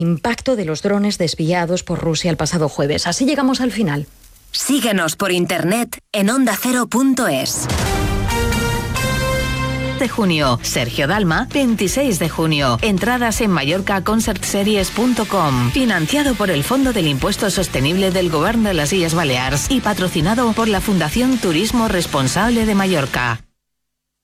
Impacto de los drones desviados por Rusia el pasado jueves. Así llegamos al final. Síguenos por internet en ondacero.es. De junio, Sergio Dalma, 26 de junio. Entradas en mallorcaconcertseries.com. Financiado por el Fondo del Impuesto Sostenible del Govern de las Illes Balears y patrocinado por la Fundación Turismo Responsable de Mallorca.